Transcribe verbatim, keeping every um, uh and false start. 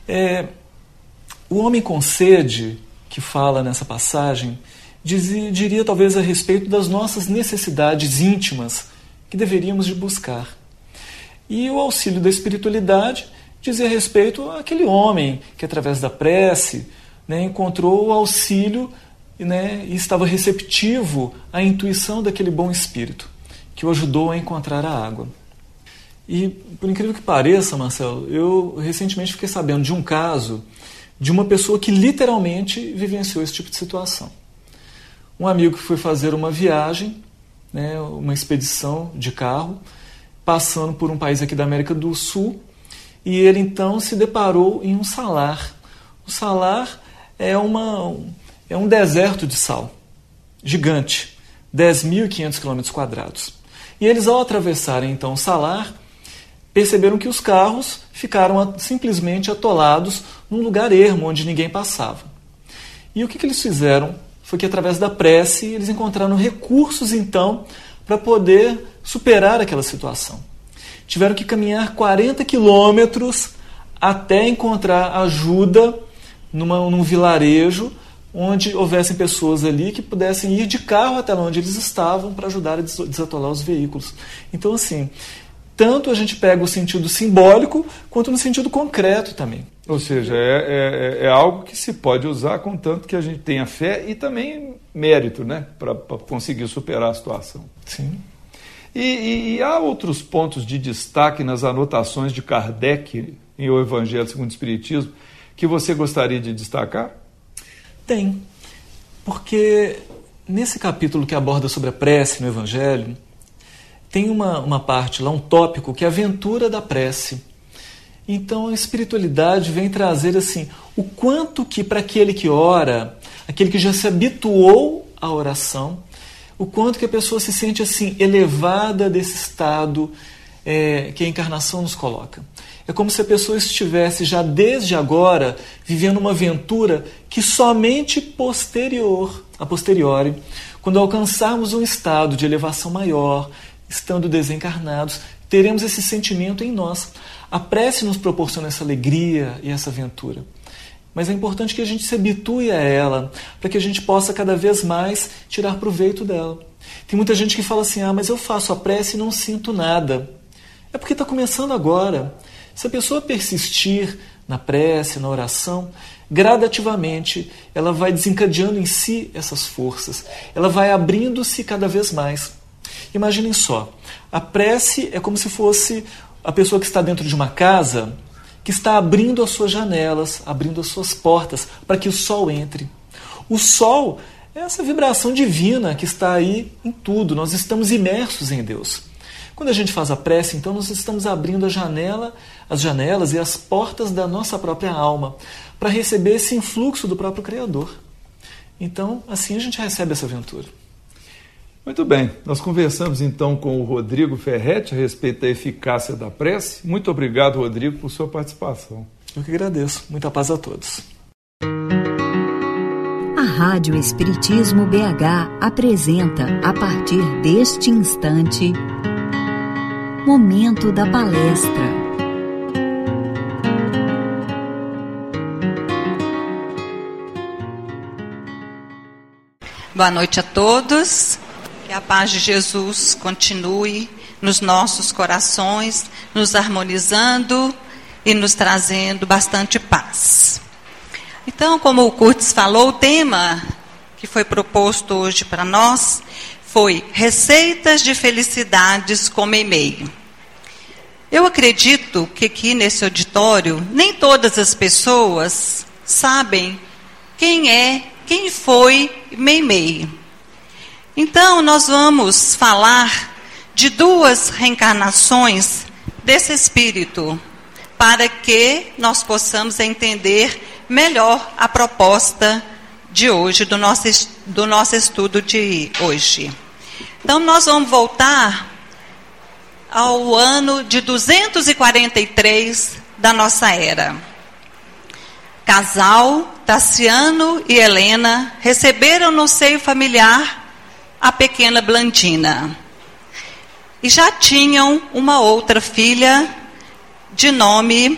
É, o homem com sede, que fala nessa passagem, dizia, diria talvez a respeito das nossas necessidades íntimas que deveríamos de buscar. E o auxílio da espiritualidade dizia a respeito àquele homem que, através da prece, né, encontrou o auxílio, né, e estava receptivo à intuição daquele bom espírito, que o ajudou a encontrar a água. E, por incrível que pareça, Marcelo, eu recentemente fiquei sabendo de um caso de uma pessoa que literalmente vivenciou esse tipo de situação. Um amigo que foi fazer uma viagem, né, uma expedição de carro, passando por um país aqui da América do Sul, e ele então se deparou em um salar. O salar é, uma, é um deserto de sal, gigante, dez mil e quinhentos quilômetros quadrados. E eles, ao atravessarem então o salar, perceberam que os carros ficaram simplesmente atolados num lugar ermo, onde ninguém passava. E o que, que eles fizeram? Foi que, através da prece, eles encontraram recursos, então, para poder superar aquela situação. Tiveram que caminhar quarenta quilômetros até encontrar ajuda numa, num vilarejo, onde houvessem pessoas ali que pudessem ir de carro até onde eles estavam para ajudar a desatolar os veículos. Então, assim, tanto a gente pega o sentido simbólico, quanto no sentido concreto também. Ou seja, é, é, é algo que se pode usar contanto que a gente tenha fé e também mérito, né, para conseguir superar a situação. Sim. E, e, e há outros pontos de destaque nas anotações de Kardec em O Evangelho segundo o Espiritismo que você gostaria de destacar? Tem, porque nesse capítulo que aborda sobre a prece no Evangelho, tem uma, uma parte lá, um tópico, que é a aventura da prece. Então a espiritualidade vem trazer assim, o quanto que para aquele que ora, aquele que já se habituou à oração, o quanto que a pessoa se sente assim elevada desse estado é, que a encarnação nos coloca. É como se a pessoa estivesse já desde agora vivendo uma aventura que somente posterior, a posteriori, quando alcançarmos um estado de elevação maior, estando desencarnados, teremos esse sentimento em nós. A prece nos proporciona essa alegria e essa aventura. Mas é importante que a gente se habitue a ela, para que a gente possa cada vez mais tirar proveito dela. Tem muita gente que fala assim, ah, mas eu faço a prece e não sinto nada. É porque está começando agora. Se a pessoa persistir na prece, na oração, gradativamente ela vai desencadeando em si essas forças. Ela vai abrindo-se cada vez mais. Imaginem só, a prece é como se fosse a pessoa que está dentro de uma casa, que está abrindo as suas janelas, abrindo as suas portas, para que o sol entre. O sol é essa vibração divina que está aí em tudo, nós estamos imersos em Deus. Quando a gente faz a prece, então, nós estamos abrindo a janela, as janelas e as portas da nossa própria alma, para receber esse influxo do próprio Criador. Então, assim a gente recebe essa aventura. Muito bem, nós conversamos então com o Rodrigo Ferretti a respeito da eficácia da prece. Muito obrigado, Rodrigo, por sua participação. Eu que agradeço. Muita paz a todos. A Rádio Espiritismo B H apresenta, a partir deste instante, Momento da Palestra. Boa noite a todos. Que a paz de Jesus continue nos nossos corações, nos harmonizando e nos trazendo bastante paz. Então, como o Curtis falou, o tema que foi proposto hoje para nós foi Receitas de Felicidades com Meimei. Eu acredito que aqui nesse auditório, nem todas as pessoas sabem quem é, quem foi Meimei. Então, nós vamos falar de duas reencarnações desse espírito, para que nós possamos entender melhor a proposta de hoje, do nosso, do nosso estudo de hoje. Então, nós vamos voltar ao ano de duzentos e quarenta e três da nossa era. Casal, Tassiano e Helena, receberam no seio familiar a pequena Blandina. E já tinham uma outra filha de nome